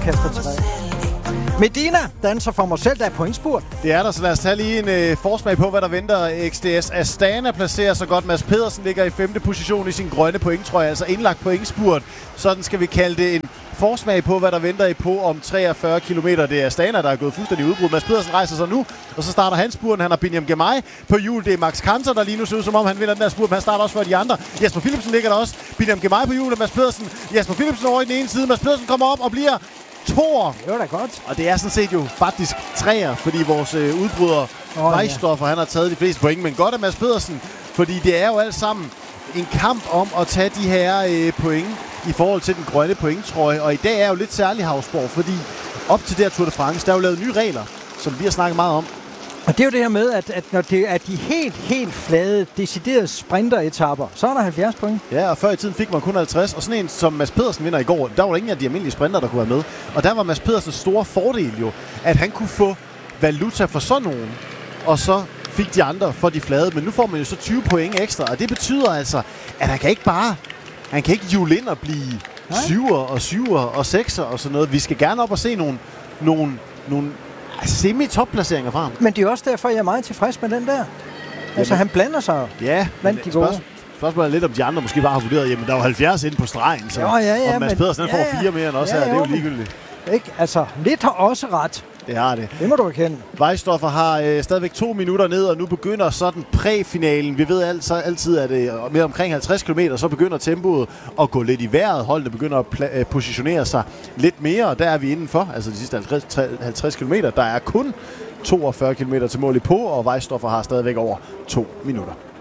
kaster tilbage. Medina danser for mig selv, der er pointspurt. Det er der, så lad os tage lige en forsmag på, hvad der venter. XDS Astana placerer sig godt. Mads Pedersen ligger i 5. position i sin grønne pointtrøje, altså indlagt pointspurt. Sådan skal vi kalde det en forsmag på, hvad der venter i på om 43 km. Det er Astana, der er gået fuldstændig udbrud. Mads Pedersen rejser sig nu, og så starter han spurten. Han har Binyam Girmay på hjul. Det er Max Kanter, der lige nu ser ud som om han vinder den der spurt, men han starter også for de andre. Jesper Philipsen ligger der også. Binyam Girmay på hjul, og Mads Pedersen. Jesper Philipsen over i den ene side. Mads Pedersen kommer op og bliver toer. Det var da godt. Og det er sådan set jo faktisk treer, fordi vores udbryder Weisdorfer, han har taget de fleste point. Men godt af Mads Pedersen, fordi det er jo alt sammen en kamp om at tage de her point i forhold til den grønne pointtrøje. Og i dag er jo lidt særlig Havsborg, fordi op til der Tour de France, der er jo lavet nye regler, som vi har snakket meget om. Og det er jo det her med, at når det er de helt flade, deciderede sprinteretapper, så er der 70 point. Ja, og før i tiden fik man kun 50, og sådan en som Mads Pedersen vinder i går, der var der ingen af de almindelige sprinter, der kunne være med. Og der var Mads Pedersens store fordel jo, at han kunne få valuta for sådan nogen, og så fik de andre for de flade. Men nu får man jo så 20 point ekstra, og det betyder altså, at han kan ikke hjule ind og blive 7'er og 7'er og 6'er og sådan noget. Vi skal gerne op og se nogle semi-top-placeringer fra ham. Men det er også derfor, jeg er meget tilfreds med den der. Altså, han blander sig blandt de gode. Spørgsmålet er lidt, om de andre måske bare har vurderet, jamen der var 70 inde på stregen, så ja, om Mads Pedersen får 4 mere end os her, det er jo ligegyldigt. Ikke? Altså, lidt har også ret. Det har det. Det må du erkende. Weisdorfer har stadigvæk 2 minutter ned, og nu begynder sådan præfinalen. Vi ved altid, at med omkring 50 km, så begynder tempoet at gå lidt i vejret. Holdene begynder at positionere sig lidt mere, og der er vi indenfor. Altså de sidste 50 km, der er kun 42 km til mål i på, og Weisdorfer har stadigvæk over 2 minutter.